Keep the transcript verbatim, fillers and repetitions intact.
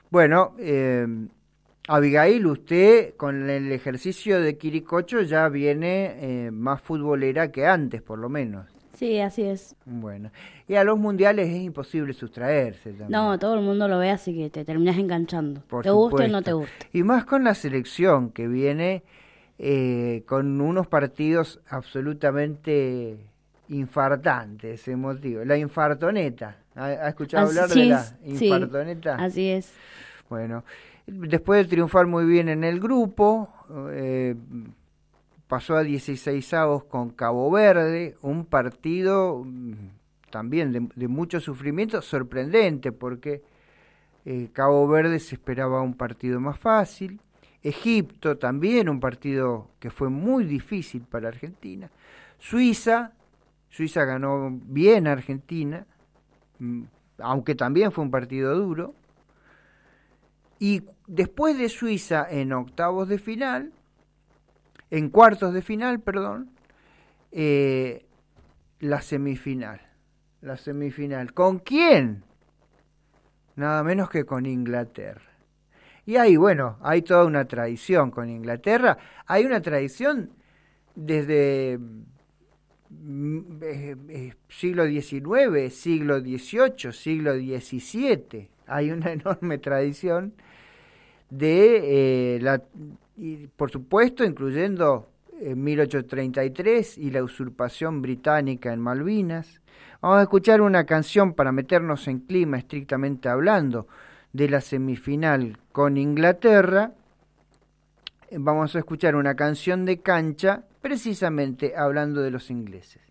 Bueno, eh, Abigail, usted con el ejercicio de Quiricocho ya viene eh, más futbolera que antes, por lo menos. Sí, así es. Bueno, y a los mundiales es imposible sustraerse también, No, todo el mundo lo ve, así que te terminas enganchando. por Te guste o no te supuesto. guste. Y más con la selección que viene eh, con unos partidos absolutamente infartantes, emotivos. La infartoneta. ¿Ha, ha escuchado Así, hablar de sí, la sí, infartoneta? así es. Bueno, después de triunfar muy bien en el grupo, eh, pasó a dieciseisavos con Cabo Verde, un partido mm, también de, de mucho sufrimiento, sorprendente, porque eh, Cabo Verde se esperaba un partido más fácil. Egipto también, un partido que fue muy difícil para Argentina. Suiza, Suiza ganó bien a Argentina, mm, aunque también fue un partido duro. Y después de Suiza en octavos de final, en cuartos de final, perdón, eh, la semifinal. La semifinal. ¿Con quién? Nada menos que con Inglaterra. Y ahí, bueno, hay toda una tradición con Inglaterra. Hay una tradición desde mm, eh, eh, siglo diecinueve, siglo dieciocho, siglo diecisiete. Hay una enorme tradición de eh, la, y por supuesto incluyendo en mil ochocientos treinta y tres y la usurpación británica en Malvinas. Vamos a escuchar una canción para meternos en clima estrictamente hablando de la semifinal con Inglaterra. Vamos a escuchar una canción de cancha precisamente hablando de los ingleses.